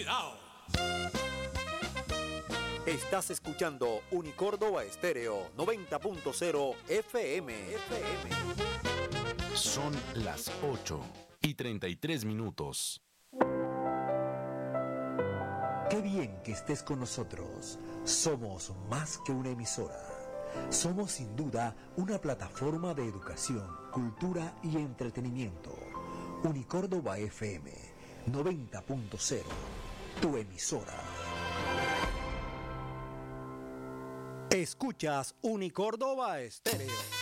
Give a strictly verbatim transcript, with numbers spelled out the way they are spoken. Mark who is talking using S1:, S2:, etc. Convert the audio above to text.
S1: cuidado.
S2: Estás escuchando Unicórdoba Estéreo noventa punto cero F M. F M.
S3: Son las ocho y treinta y tres minutos.
S4: Qué bien que estés con nosotros. Somos más que una emisora. Somos sin duda una plataforma de educación, cultura y entretenimiento. Unicórdoba F M noventa punto cero, tu emisora.
S2: Escuchas Unicórdoba Estéreo.